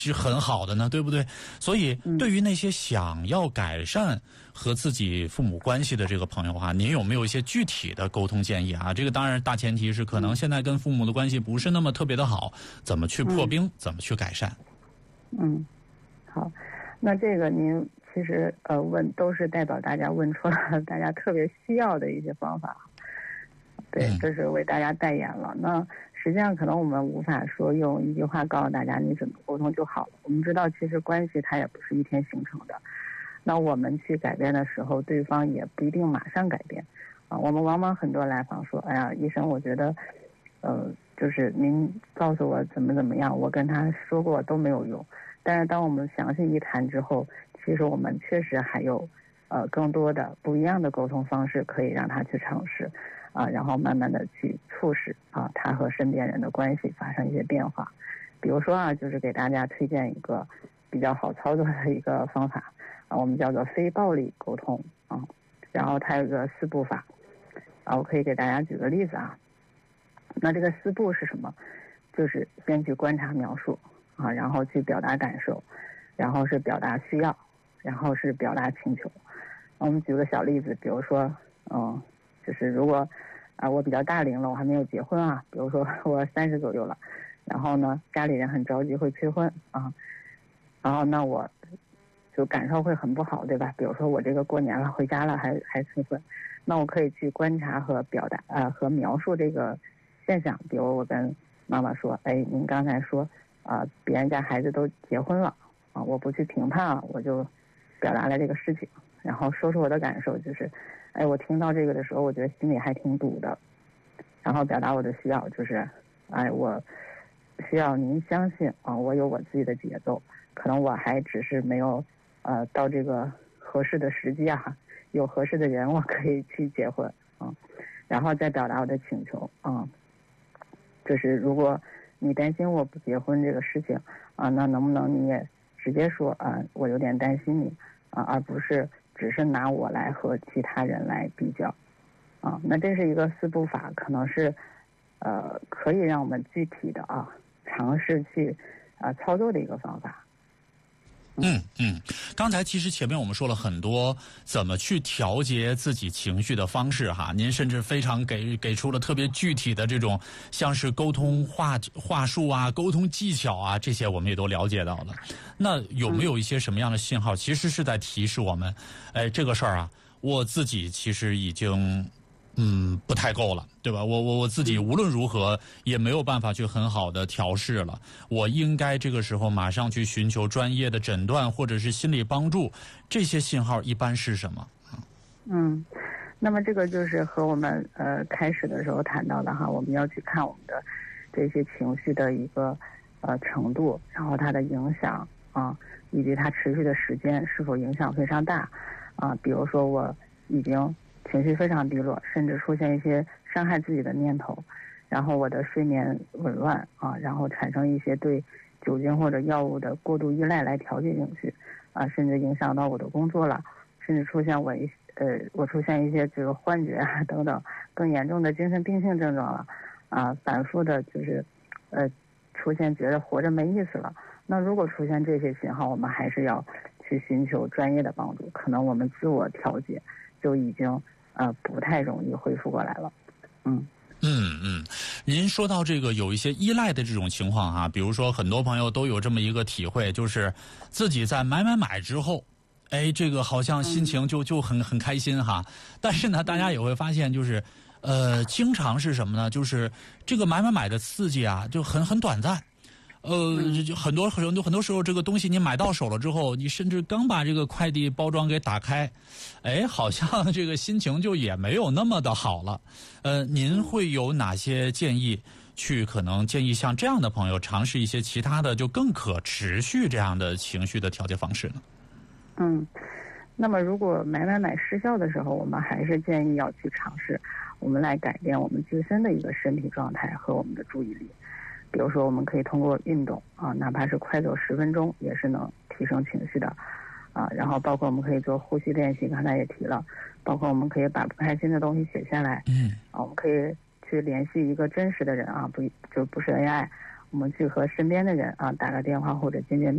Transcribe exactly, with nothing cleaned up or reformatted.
是很好的呢，对不对？所以对于那些想要改善和自己父母关系的这个朋友啊，您有没有一些具体的沟通建议啊？这个当然大前提是可能现在跟父母的关系不是那么特别的好，怎么去破冰，嗯、怎么去改善？ 嗯，好，那这个您其实呃问都是代表大家问出了大家特别需要的一些方法，对，这是为大家代言了。那实际上可能我们无法说用一句话告诉大家你怎么沟通就好了。我们知道其实关系它也不是一天形成的，那我们去改变的时候，对方也不一定马上改变啊。我们往往很多来访说，哎呀，医生，我觉得呃就是您告诉我怎么怎么样，我跟他说过都没有用。但是当我们详细一谈之后，其实我们确实还有呃更多的不一样的沟通方式可以让他去尝试啊，然后慢慢的去促使啊他和身边人的关系发生一些变化。比如说啊，就是给大家推荐一个比较好操作的一个方法啊，我们叫做非暴力沟通啊，然后它有个四步法啊，我可以给大家举个例子啊。那这个四步是什么？就是先去观察描述啊，然后去表达感受，然后是表达需要，然后是表达请求。我们举个小例子，比如说，嗯，就是如果啊我比较大龄了，我还没有结婚啊，比如说我三十左右了，然后呢家里人很着急会催婚啊，然后那我就感受会很不好，对吧？比如说我这个过年了回家了还还催婚，那我可以去观察和表达呃和描述这个现象。比如我跟妈妈说，哎，您刚才说啊、呃、别人家孩子都结婚了啊，我不去评判啊，我就表达了这个事情，然后说出我的感受，就是哎我听到这个的时候我觉得心里还挺堵的，然后表达我的需要，就是哎我需要您相信啊，我有我自己的节奏，可能我还只是没有呃到这个合适的时机啊，有合适的人我可以去结婚啊，然后再表达我的请求啊，就是如果你担心我不结婚这个事情啊，那能不能你也直接说啊，我有点担心你啊，而不是只是拿我来和其他人来比较啊。那这是一个四步法，可能是呃可以让我们具体的啊尝试去啊操作的一个方法。 嗯嗯，刚才其实前面我们说了很多怎么去调节自己情绪的方式哈，您甚至非常给给出了特别具体的这种像是沟通话话术啊、沟通技巧啊，这些我们也都了解到了。那有没有一些什么样的信号，其实是在提示我们，哎，这个事儿啊，我自己其实已经嗯不太够了，对吧？我我我自己无论如何也没有办法去很好的调试了，我应该这个时候马上去寻求专业的诊断或者是心理帮助。这些信号一般是什么？ 嗯，那么这个就是和我们呃开始的时候谈到的哈，我们要去看我们的这些情绪的一个呃程度，然后它的影响啊，以及它持续的时间是否影响非常大啊。比如说我已经情绪非常低落，甚至出现一些伤害自己的念头，然后我的睡眠紊乱啊，然后产生一些对酒精或者药物的过度依赖来调节情绪啊，甚至影响到我的工作了，甚至出现我一呃我出现一些这个幻觉啊等等更严重的精神病性症状了啊，反复的就是呃出现觉得活着没意思了。那如果出现这些信号，我们还是要去寻求专业的帮助，可能我们自我调节就已经呃不太容易恢复过来了。嗯嗯嗯，您说到这个有一些依赖的这种情况哈，比如说很多朋友都有这么一个体会，就是自己在买买买之后，哎，这个好像心情就就很很开心哈。但是呢，大家也会发现，就是呃，经常是什么呢？就是这个买买买的刺激啊，就很很短暂。呃，就很多很多很多时候，这个东西你买到手了之后，你甚至刚把这个快递包装给打开，哎，好像这个心情就也没有那么的好了。呃，您会有哪些建议？去可能建议像这样的朋友尝试一些其他的，就更可持续这样的情绪的调节方式呢？ 嗯，那么如果买买买失效的时候，我们还是建议要去尝试，我们来改变我们自身的一个身体状态和我们的注意力。比如说我们可以通过运动啊，哪怕是快走十分钟也是能提升情绪的啊。然后包括我们可以做呼吸练习，刚才也提了，包括我们可以把不开心的东西写下来， 嗯， 啊，我们可以去联系一个真实的人啊，不就不是 A I， 我们去和身边的人啊打个电话或者见见面。